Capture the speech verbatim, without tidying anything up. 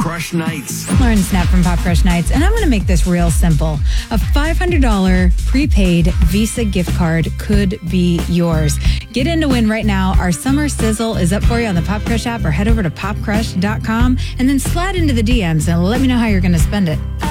Crush Nights. Lauren Snap from Pop Crush Nights, and I'm going to make this real simple. A five hundred dollars prepaid Visa gift card could be yours. Get in to win right now. Our summer sizzle is up for you on the Pop Crush app, or head over to pop crush dot com and then slide into the D Ms and let me know how you're going to spend it.